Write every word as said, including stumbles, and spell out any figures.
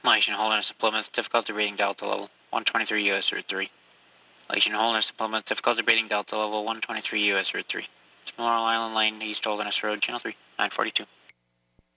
Legion Holderness to Plymouth, difficulty reading Delta level one twenty-three U S Route three. Legion Holderness to Plymouth, difficulty reading Delta level one twenty-three U S Route three. Tomorrow Island Lane, East Holderness Road, Channel three, nine forty-two.